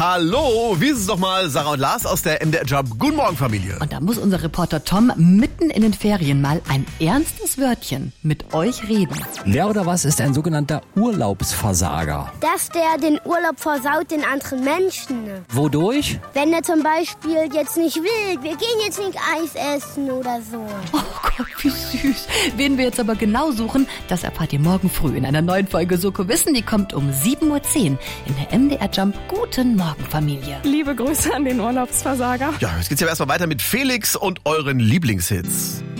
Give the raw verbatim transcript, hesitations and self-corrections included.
Hallo, wie ist es doch mal, Sarah und Lars aus der M D R Jump. Guten Morgen, Familie. Und da muss unser Reporter Tom mitten in den Ferien mal ein ernstes Wörtchen mit euch reden. Wer oder was ist ein sogenannter Urlaubsversager? Dass der den Urlaub versaut den anderen Menschen. Wodurch? Wenn er zum Beispiel jetzt nicht will, wir gehen jetzt nicht Eis essen oder so. Oh Gott, wie süß. Wen wir jetzt aber genau suchen, das erfahrt ihr morgen früh in einer neuen Folge Soko Wissen. Die kommt um sieben Uhr zehn in der M D R Jump. Guten Morgen, Familie. Liebe Grüße an den Urlaubsversager. Ja, jetzt geht's ja erstmal weiter mit Felix und euren Lieblingshits.